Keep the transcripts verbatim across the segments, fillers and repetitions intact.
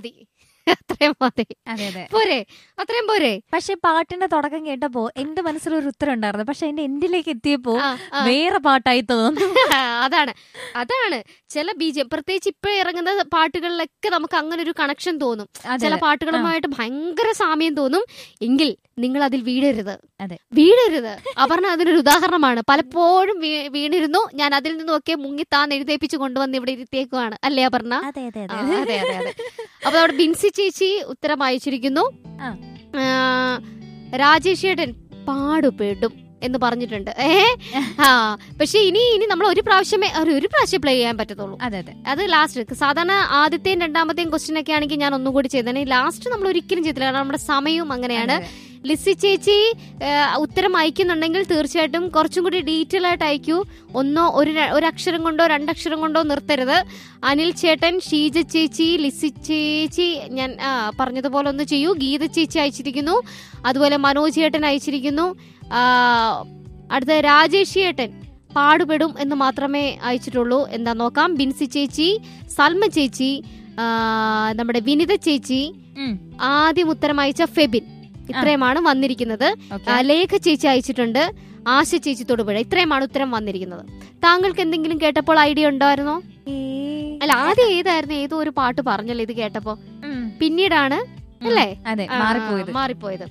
മതി, അത്രയും മതി. അതെ അതെ പോരെ, അത്രയും പോരെ. പക്ഷെ പാട്ടിന്റെ തുടക്കം കേട്ടപ്പോ എന്റെ മനസ്സിലൊരു ഉത്തരം ഉണ്ടായിരുന്നു. പക്ഷെ എന്റെ എൻഡിലേക്ക് എത്തിയപ്പോ ആ, ആ. വേറെ പാട്ടായി തോന്നുന്നു. അതാണ് അതാണ് ചില ബീജം, പ്രത്യേകിച്ച് ഇപ്പൊ ഇറങ്ങുന്ന പാട്ടുകളിലൊക്കെ നമുക്ക് അങ്ങനെ ഒരു കണക്ഷൻ തോന്നും. അതെ, ചില അതെ. പാട്ടുകളുമായിട്ട് ഭയങ്കര സാമ്യം തോന്നും. എങ്കിൽ നിങ്ങൾ അതിൽ വീഴരുത്, അതെ. വീഴരുത്. അപർണ അതിനൊരു ഉദാഹരണമാണ്. പലപ്പോഴും വീ- വീണിരുന്നു. ഞാൻ അതിൽ നിന്നൊക്കെ മുങ്ങിത്താൻ എഴുതേപ്പിച്ച് കൊണ്ടുവന്ന് ഇവിടെ ഇരുത്തിയേക്കുവാണ്, അല്ലേ അപർണ? അതെ അതെ ആ, അതെ അതെ അതെ അതെ. അപ്പൊ നമ്മുടെ ബിൻസി ചേച്ചി ഉത്തരം അയച്ചിരിക്കുന്നു. ആ. ആ, രാജേഷ് ഏട്ടൻ പാടുപെടും എന്ന് പറഞ്ഞിട്ടുണ്ട്. ഏ ആ പക്ഷെ ഇനി ഇനി നമ്മൾ ഒരു പ്രാവശ്യമേ ഒരു ഒരു പ്രാവശ്യം പ്ലേ ചെയ്യാൻ പറ്റത്തുള്ളൂ. അതെ അതെ അത് ലാസ്റ്റ്. സാധാരണ ആദ്യത്തെയും രണ്ടാമത്തെയും ക്വസ്റ്റ്യൻ ഒക്കെ ആണെങ്കിൽ ഞാൻ ഒന്നും കൂടി ചെയ്തേ. ലാസ്റ്റ് നമ്മൾ ഒരിക്കലും ചെയ്തില്ല, കാരണം നമ്മുടെ സമയവും അങ്ങനെയാണ്. ലിസി ചേച്ചി ആ, ഉത്തരം അയക്കുന്നുണ്ടെങ്കിൽ തീർച്ചയായിട്ടും കുറച്ചും കൂടി ഡീറ്റെയിൽ ആയിട്ട് അയക്കൂ. ഒന്നോ ഒരു ര- ഒരു അക്ഷരം കൊണ്ടോ രണ്ടക്ഷരം കൊണ്ടോ നിർത്തരുത്. അനിൽ ചേട്ടൻ, ഷീജ ചേച്ചി, ലിസി ചേച്ചി ഞാൻ ആ, പറഞ്ഞതുപോലെ ഒന്ന് ചെയ്യൂ. ഗീത ചേച്ചി അയച്ചിരിക്കുന്നു. അതുപോലെ മനോജ് ചേട്ടൻ അയച്ചിരിക്കുന്നു. ആ, അടുത്ത രാജേഷ് ചേട്ടൻ പാടുപെടും എന്ന് മാത്രമേ അയച്ചിട്ടുള്ളൂ. എന്താ നോക്കാം. ബിൻസി ചേച്ചി, സൽമ ചേച്ചി, ആ, നമ്മുടെ വിനിത ചേച്ചി, ഉം. ആദ്യം ഉത്തരം അയച്ച ഫെബിൻ, ഇത്രയുമാണ് വന്നിരിക്കുന്നത്. ഓക്കേ. ആ, ലേഖ ചേച്ചി അയച്ചിട്ടുണ്ട്. ആശ ചേച്ചി തൊടുപുഴ, ഇത്രയുമാണ് ഉത്തരം വന്നിരിക്കുന്നത്. താങ്കൾക്ക് എന്തെങ്കിലും കേട്ടപ്പോൾ ഐഡിയ ഉണ്ടായിരുന്നോ? ഏ- അല്ല, ആദ്യം ഏതായിരുന്നു? ഏതോ ഒരു പാട്ട് പറഞ്ഞല്ലോ ഇത് കേട്ടപ്പോ. ഉം. പിന്നീടാണ് ഉം. അല്ലേ അതെ ആ, മാറിപ്പോയത്. മാറിപ്പോയത്.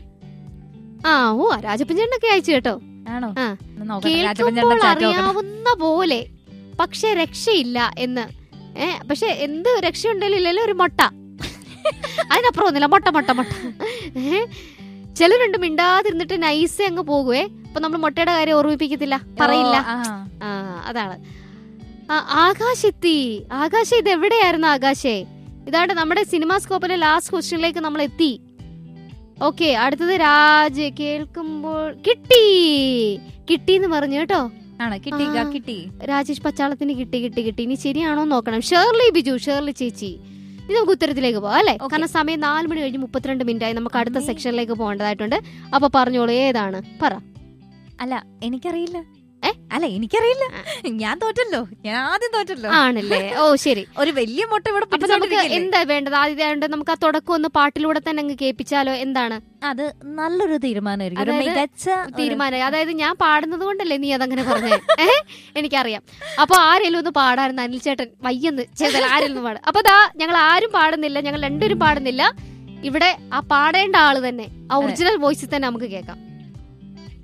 ആ ഓ രാജപ്പഞ്ചേട്ടനൊക്കെ അയച്ചു കേട്ടോ. ആണോ? ആ. ഒന്ന് നോക്കട്ടെ. കേൾക്കുമ്പോൾ രാജപഞ്ചായത്തിന്റെ chat നോക്കണം. അറിയാവുന്ന പോലെ പക്ഷെ രക്ഷയില്ല എന്ന്. ഏ പക്ഷെ എന്ത് രക്ഷയുണ്ടല്ലോ ഇല്ലല്ലോ, ഒരു മൊട്ട. അതിനപ്പുറം ഒന്നുമില്ല, മൊട്ട മൊട്ട മൊട്ട. ഏ ചിലരുണ്ട് മിണ്ടാതിരുന്നിട്ട് നൈസ് അങ്ങ് പോകുവേ. അപ്പൊ നമ്മൾ മൊട്ടയുടെ കാര്യം ഓർമ്മിപ്പിക്കത്തില്ല, പറയില്ല. ഓ, ആ. ആ അതാണ്. ആ, ആകാശെത്തി. ആകാശം ഇത് എവിടെയായിരുന്നു ആകാശേ? ഇതാണ്ട് നമ്മുടെ സിനിമാ സ്കോപ്പിലെ ലാസ്റ്റ് ക്വസ്റ്റ്യനിലേക്ക് നമ്മൾ എത്തി. ഓക്കെ, അടുത്തത് രാജ്. കേൾക്കുമ്പോൾ കിട്ടി കിട്ടി എന്ന് പറഞ്ഞു കേട്ടോ. ആണോ? കിട്ടി ആ. കിട്ടി. രാജേഷ് പച്ചാളത്തിന് കിട്ടി കിട്ടി കിട്ടി. ഇനി ശരിയാണോ നോക്കണം. ഷേർലി ബിജു, ഷേർലി ചേച്ചി. ഇത് നമുക്ക് ഉത്തരത്തിലേക്ക് പോവാം അല്ലെ? Okay. കാരണം സമയം നാല് മണി കഴിഞ്ഞ് മുപ്പത്തിരണ്ട് മിനിറ്റ് ആയി. നമുക്ക് അടുത്ത അമ്മേ. സെക്ഷനിലേക്ക് പോകേണ്ടതായിട്ടുണ്ട്. അപ്പൊ പറഞ്ഞോളൂ, ഏതാണ്? പറ. അല്ല എനിക്കറിയില്ല. ഏ? അല്ല എനിക്കറിയില്ല. ഞാൻ തോറ്റല്ലോ, ഞാൻ ആദ്യം തോറ്റല്ലോ. ആണല്ലേ? ഓ ശരി. ഒരു വലിയ മുട്ട ഇവിടെ അപ്പൊ നമുക്ക് പിടിച്ചോണ്ടിരിക്കുകയല്ലേ. എന്താ വേണ്ടത്? ആദ്യമായിട്ട് നമുക്ക് ആ തുടക്കം ഒന്ന് പാട്ടിലൂടെ തന്നെ അങ്ങ് കേൾപ്പിച്ചാലോ? എന്താണ് അത് നല്ലൊരു തീരുമാനമായിരിക്കും, ഒരു അതായത് മികച്ച ഒരു- തീരുമാനം? അതായത് ഞാൻ പാടുന്നത് കൊണ്ടല്ലേ നീ അതങ്ങനെ പറഞ്ഞേ? ഏഹ് എനിക്കറിയാം. അപ്പൊ ആരെങ്കിലും ഒന്ന് പാടാറുണ്ട്. അനിൽ ചേട്ടൻ വയ്യെന്ന് ചെയ്താൽ ആരെങ്കിലും പാടും. അപ്പൊ ദാ ഞങ്ങൾ ആരും പാടുന്നില്ല, ഞങ്ങൾ രണ്ടുപേരും പാടുന്നില്ല. ഇവിടെ ആ പാടേണ്ട ആള് തന്നെ, ആ ഒറിജിനൽ വോയിസിൽ തന്നെ നമുക്ക് കേൾക്കാം.